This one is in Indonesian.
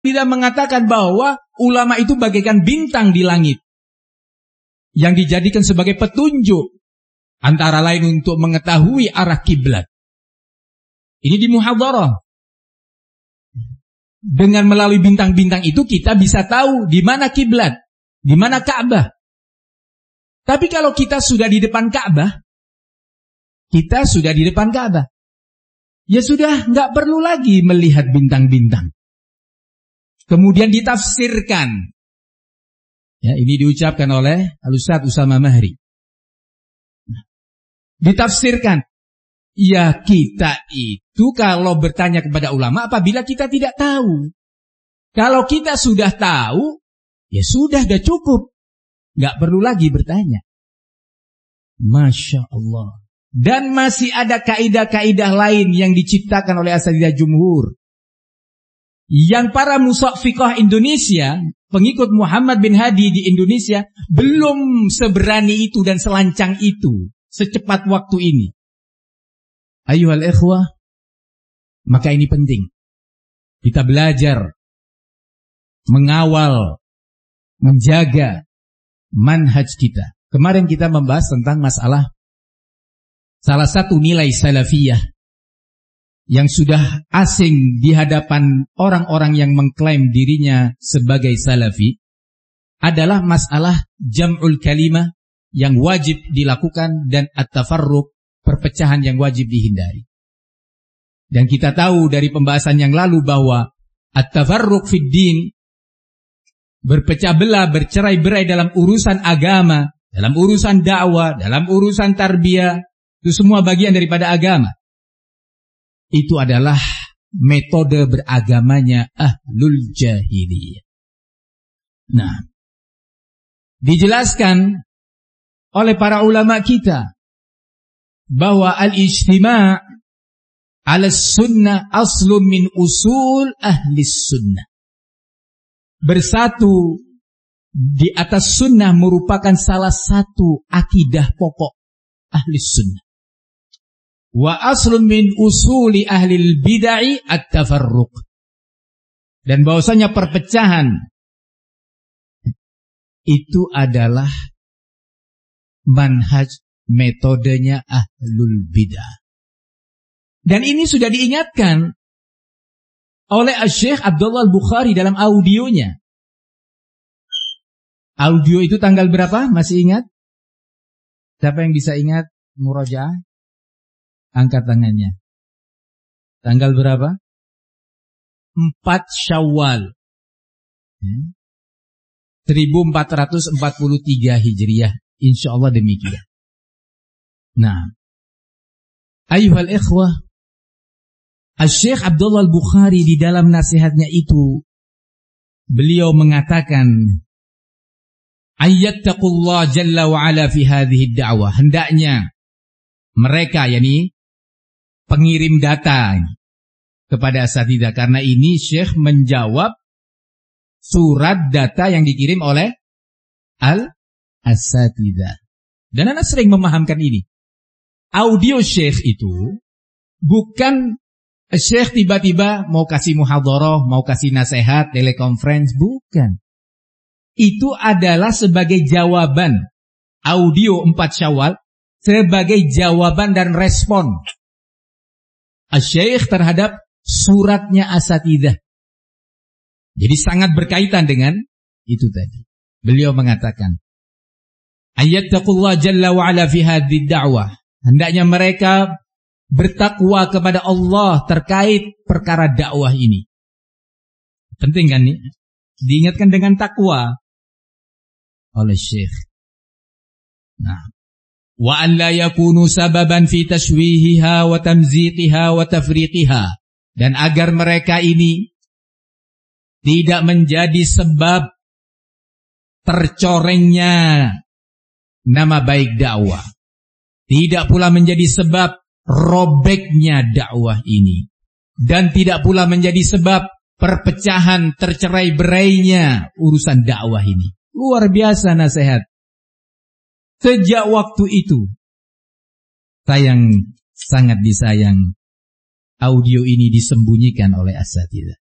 tidak mengatakan bahwa ulama itu bagaikan bintang di langit yang dijadikan sebagai petunjuk antara lain untuk mengetahui arah kiblat. Ini di muhadharah. Dengan melalui bintang-bintang itu kita bisa tahu di mana kiblat, di mana Ka'bah. Tapi kalau kita sudah di depan Ka'bah, ya sudah nggak perlu lagi melihat bintang-bintang. Kemudian ditafsirkan. Ya, ini diucapkan oleh Al-Ustadz Usama Mahri. Ditafsirkan. Ya, kita itu kalau bertanya kepada ulama apabila kita tidak tahu. Kalau kita sudah tahu, ya sudah cukup. Nggak perlu lagi bertanya. Masya Allah. Dan masih ada kaidah-kaidah lain yang diciptakan oleh asatidzah jumhur. Yang para musafiqah Indonesia, pengikut Muhammad bin Hadi di Indonesia, belum seberani itu dan selancang itu, secepat waktu ini. Ayuhal ikhwah, maka ini penting. Kita belajar, mengawal, menjaga manhaj kita. Kemarin kita membahas tentang masalah salah satu nilai salafiyah yang sudah asing di hadapan orang-orang yang mengklaim dirinya sebagai salafi adalah masalah jam'ul kalimah yang wajib dilakukan dan at-tafarruq, perpecahan yang wajib dihindari. Dan kita tahu dari pembahasan yang lalu bahwa at-tafarruq fid din, berpecah belah, bercerai-berai dalam urusan agama, dalam urusan dakwah, dalam urusan tarbiyah, itu semua bagian daripada agama. Itu adalah metode beragamanya ahlul jahiliyah. Nah, dijelaskan oleh para ulama kita bahwa al-ijtima' ala sunnah aslun min usul ahli sunnah. Bersatu di atas sunnah merupakan salah satu akidah pokok ahli sunnah. Wa aslun min usuli ahli bid'ah at-tafarruq. Dan bahwasanya perpecahan itu adalah manhaj, metodenya ahlul bid'ah. Dan ini sudah diingatkan oleh Syekh Abdullah Al-Bukhari dalam audionya. Audio itu tanggal berapa? Masih ingat? Siapa yang bisa ingat murajaah? Angkat tangannya. Tanggal berapa? 4 Syawal 1443 Hijriah. Insyaallah demikian. Nah, ayuhal ikhwah, Syekh Abdullah Al-Bukhari di dalam nasihatnya itu beliau mengatakan ayyattaqullah jalla wa ala fi hadhihi ad-da'wah. Hendaknya mereka, yakni pengirim data kepada asatidzah, karena ini Syekh menjawab surat data yang dikirim oleh al-asatidzah. Dan Anda sering memahamkan ini. Audio Syekh itu bukan Syekh tiba-tiba mau kasih muhadharah, mau kasih nasihat, telekonferensi, bukan. Itu adalah sebagai jawaban. Audio 4 Syawal sebagai jawaban dan respon Syekh terhadap suratnya asatidzah. Jadi sangat berkaitan dengan itu tadi. Beliau mengatakan, ayattaqullah jalla wa ala fi hadhihi da'wah. Hendaknya mereka bertakwa kepada Allah terkait perkara dakwah ini. Penting kan nih? Diingatkan dengan takwa oleh Syekh. Nah, wa an la yakunu sababan fi tashwihiha wa tamziqiha wa tafriqiha, dan agar mereka ini tidak menjadi sebab tercorengnya nama baik dakwah, tidak pula menjadi sebab robeknya dakwah ini, dan tidak pula menjadi sebab perpecahan, tercerai-berainya urusan dakwah ini. Luar biasa nasihat. Sejak waktu itu, sangat disayang, audio ini disembunyikan oleh asatidzah.